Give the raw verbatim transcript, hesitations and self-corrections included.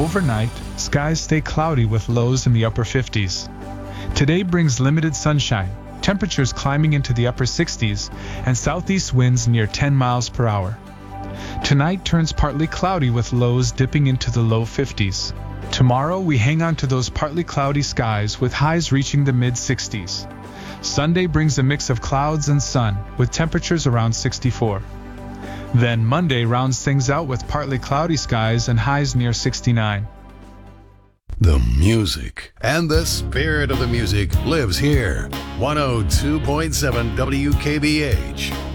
Overnight, skies stay cloudy with lows in the upper fifties. Today brings limited sunshine, temperatures climbing into the upper sixties, and southeast winds near ten miles per hour. Tonight turns partly cloudy with lows dipping into the low fifties. Tomorrow we hang on to those partly cloudy skies with highs reaching the mid-sixties. Sunday brings a mix of clouds and sun, with temperatures around sixty-four. Then Monday rounds things out with partly cloudy skies and highs near sixty-nine. The music and the spirit of the music lives here. one oh two point seven W K B H.